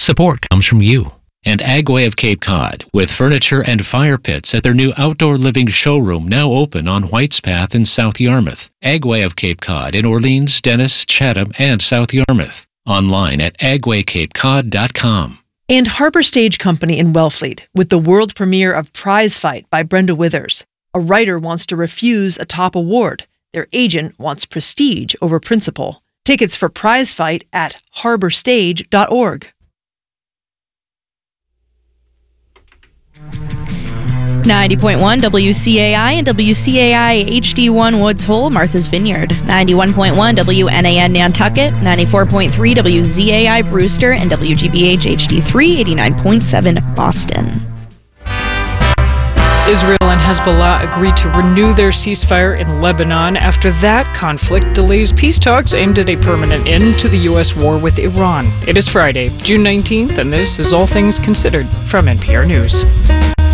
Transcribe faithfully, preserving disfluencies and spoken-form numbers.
Support comes from you. And Agway of Cape Cod, with furniture and fire pits at their new outdoor living showroom now open on White's Path in South Yarmouth. Agway of Cape Cod in Orleans, Dennis, Chatham, and South Yarmouth. Online at agway cape cod dot com. And Harbour Stage Company in Wellfleet, with the world premiere of Prize Fight by Brenda Withers. A writer wants to refuse a top award. Their agent wants prestige over principle. Tickets for Prize Fight at harbour stage dot org. ninety point one W C A I and W C A I H D one Woods Hole, Martha's Vineyard. ninety-one point one W N A N Nantucket, ninety-four point three W Z A I Brewster, and W G B H H D three eighty-nine point seven Boston. Israel and Hezbollah agreed to renew their ceasefire in Lebanon after that conflict delays peace talks aimed at a permanent end to the U S war with Iran. It is Friday, June nineteenth, and this is All Things Considered from N P R News.